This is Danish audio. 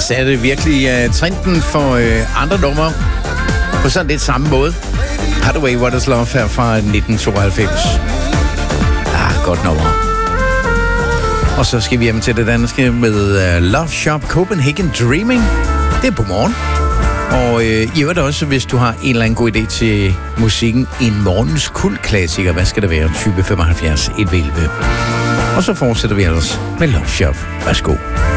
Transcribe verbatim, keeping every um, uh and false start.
satte virkelig uh, trenden for uh, andre numre på sådan lidt samme måde. Hathaway, What Is Love her fra nitten tooghalvfems. Ah, godt nummer. Og så skal vi hjem til det danske med uh, Love Shop Copenhagen Dreaming. Det er på morgen. Og øh, i øvrigt også, hvis du har en eller anden god idé til musikken, en morgens kultklassiker, hvad skal det være? Type femoghalvfjerds et elleve. Og så fortsætter vi ellers med Love Shop. Værsgo.